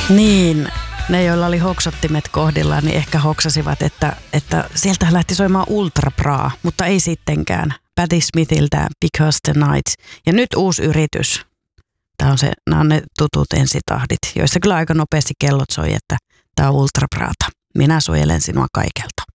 Niin, ne joilla oli hoksottimet kohdillaan, niin ehkä hoksasivat, että sieltä lähti soimaan Ultra Bra, mutta ei sittenkään. Patti Smithiltä Because the Night. Ja nyt uusi yritys. Nämä on ne tutut ensitahdit, joissa kyllä aika nopeasti kellot soi, että tämä on Ultra Brata. Minä suojelen sinua kaikelta.